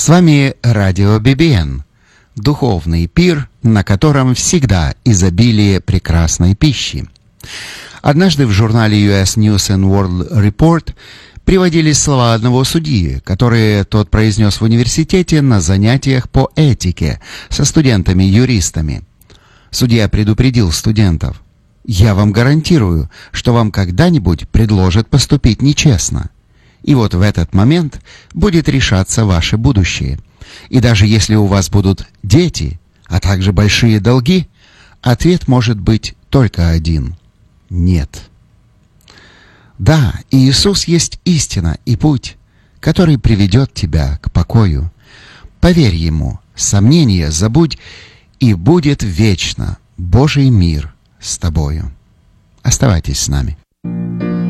С вами радио BBN, духовный пир, на котором всегда изобилие прекрасной пищи. Однажды в журнале US News and World Report приводились слова одного судьи, которые тот произнес в университете на занятиях по этике со студентами-юристами. Судья предупредил студентов: «Я вам гарантирую, что вам когда-нибудь предложат поступить нечестно. И вот в этот момент будет решаться ваше будущее. И даже если у вас будут дети, а также большие долги, ответ может быть только один – нет». Да, Иисус есть истина и путь, который приведет тебя к покою. Поверь Ему, сомнения забудь, и будет вечно Божий мир с тобою. Оставайтесь с нами.